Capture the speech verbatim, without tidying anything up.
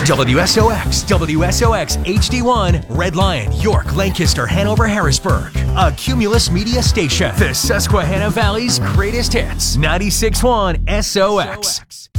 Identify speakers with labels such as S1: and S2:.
S1: W S O X, W S O X H D one, Red Lion, York, Lancaster, Hanover, Harrisburg. A Cumulus Media Station. The Susquehanna Valley's greatest hits. ninety-six point one S O X.